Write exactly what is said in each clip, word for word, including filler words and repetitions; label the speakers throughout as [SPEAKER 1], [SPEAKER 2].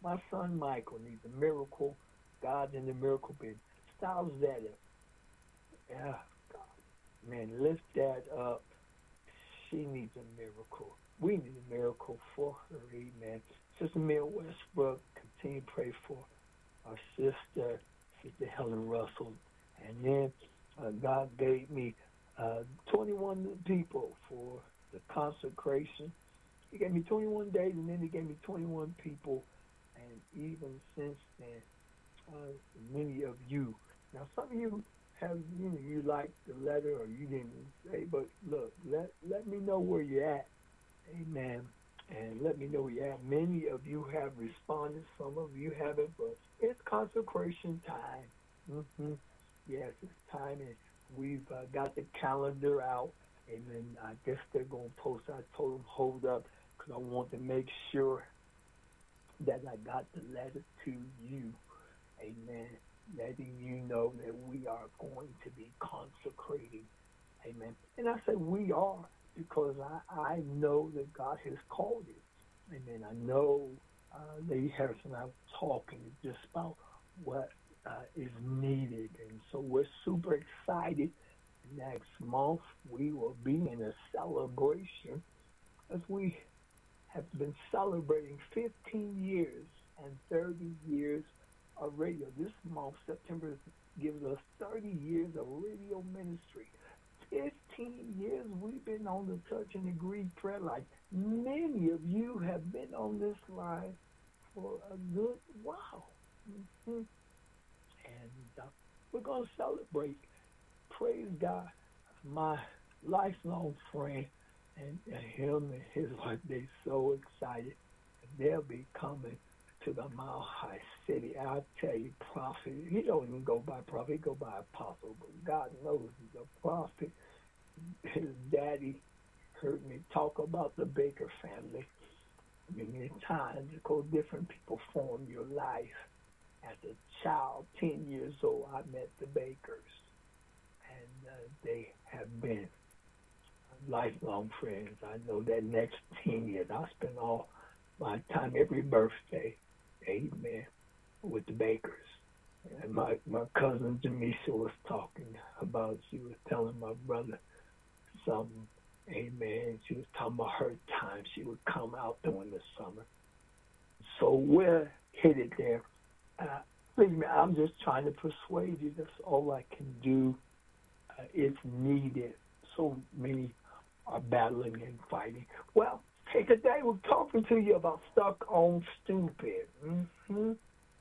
[SPEAKER 1] My son Michael needs a miracle. God in the miracle business. Styles Zeta. Yeah, God. Man, lift that up. She needs a miracle. We need a miracle for her, amen. Sister Mia Westbrook, continue to pray for our sister, Sister Helen Russell. And then uh, God gave me uh, twenty-one people for the consecration. He gave me twenty-one days, and then he gave me twenty-one people. And even since then, uh, many of you. Now, some of you have, you know, you liked the letter or you didn't say, but look, let, let me know where you're at. Amen. And let me know where you're at. Many of you have responded. Some of you haven't, but it's consecration time. Mm-hmm. Yes, it's time, and we've uh, got the calendar out. Amen. I guess they're going to post. I told them, hold up, because I want to make sure that I got the letter to you. Amen. Letting you know that we are going to be consecrating. Amen. And I say we are because I, I know that God has called it. Amen. I know uh, Lady Harrison and I were talking just about what uh, is needed. And so we're super excited. Next month we will be in a celebration as we have been celebrating fifteen years and thirty years of radio. This month, September, gives us thirty years of radio ministry. fifteen years we've been on the Touch and Agree prayer line. Many of you have been on this line for a good while. Mm-hmm. And uh, we're going to celebrate. Praise God. My lifelong friend and, and him and his wife, they're so excited. They'll be coming to the Mile High City. I'll tell you, prophet, he don't even go by prophet, he go by apostle, but God knows he's a prophet. His daddy heard me talk about the Baker family. Many times, because different people form your life. As a child, ten years old, I met the Bakers, and uh, they have been lifelong friends. I know that next ten years, I spend all my time every birthday, amen, with the Bakers. And my, my cousin Jamisha was talking about, she was telling my brother something, amen. She was talking about her time. She would come out during the summer. So we're headed there. Uh, please, man, I'm just trying to persuade you. That's all I can do. Uh, it's needed. So many are battling and fighting. Well, hey, today we're talking to you about stuck on stupid. Mm-hmm.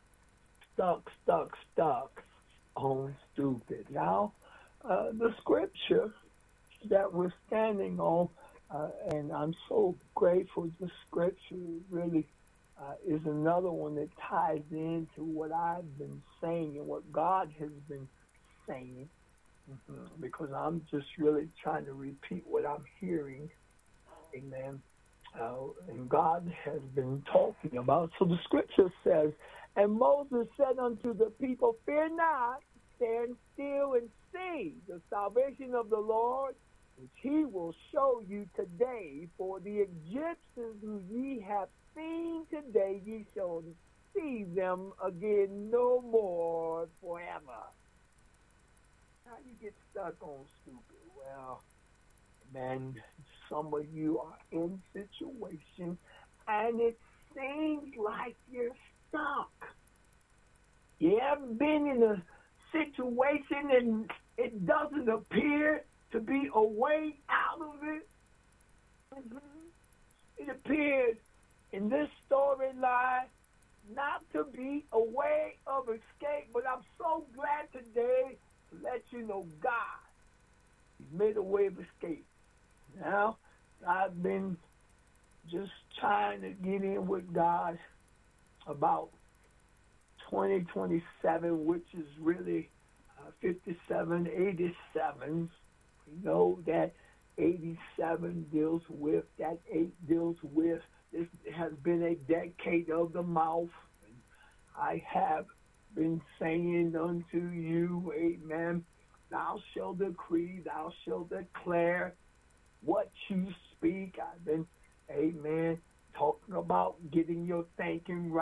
[SPEAKER 1] Stuck, stuck, stuck on stupid. Now, uh, the scripture that we're standing on, uh, and I'm so grateful the scripture really uh, is another one that ties into what I've been saying and what God has been saying, mm-hmm. because I'm just really trying to repeat what I'm hearing. Amen. Uh, and God has been talking about. So the scripture says, and Moses said unto the people, fear not, stand still and see the salvation of the Lord, which he will show you today. For the Egyptians who ye have seen today, ye shall see them again no more forever. How you get stuck on stupid? Well, man, some of you are in situations, and it seems like you're stuck. You haven't been in a situation and it doesn't appear to be a way out of it. Mm-hmm. It appears in this storyline not to be a way of escape, but I'm so glad today to let you know God, he's made a way of escape. Now, I've been just trying to get in with God about twenty twenty-seven, which is really uh, fifty-seven, eighty-seven. We know that eighty-seven deals with, that eight deals with, this has been a decade of the mouth. And I have been saying unto you, amen, thou shalt decree, thou shalt declare what you speak. I've been, amen, talking about getting your thinking right.